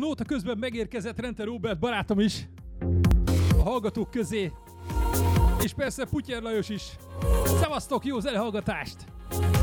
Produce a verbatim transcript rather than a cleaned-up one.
Nóta közben megérkezett Rente Róbert barátom is a hallgatók közé, és persze Putyer Lajos is. Szevasztok, jó zenehallgatást!